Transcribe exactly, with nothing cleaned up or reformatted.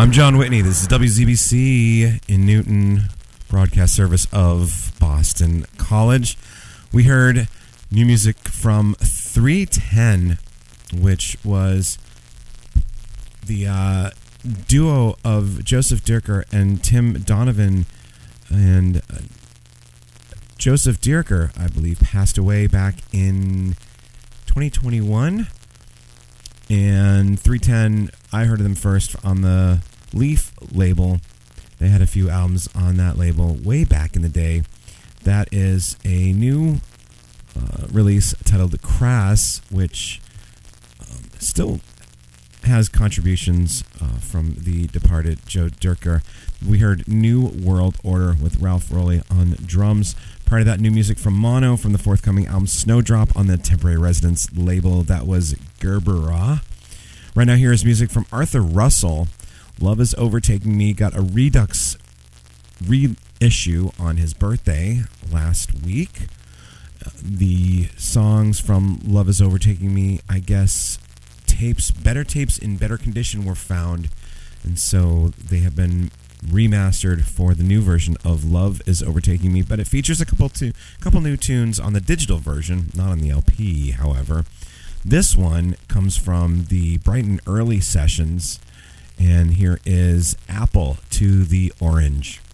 I'm John Whitney. This is W Z B C in Newton, broadcast service of Boston College. We heard new music from three ten, which was the uh, duo of Joseph Dierker and Tim Donovan. And uh, Joseph Dierker, I believe, passed away back in twenty twenty-one. And three ten, I heard of them first on the Leaf label. They had a few albums on that label way back in the day. That is a new uh, release titled Crass, which um, still has contributions uh, from the departed Joe Dierker. We heard New World Order with Ralph Rowley on drums. Prior to that, new music from Mono from the forthcoming album Snowdrop on the Temporary Residence label. That was Gerbera. Right now, here is music from Arthur Russell. Love Is Overtaking Me got a Redux reissue on his birthday last week. Uh, the songs from Love Is Overtaking Me, I guess, tapes, better tapes in better condition were found, and so they have been remastered for the new version of Love Is Overtaking Me, but it features a couple to, couple new tunes on the digital version, not on the L P, however. This one comes from the Brighton Early Sessions, and here is Apple to the Orange.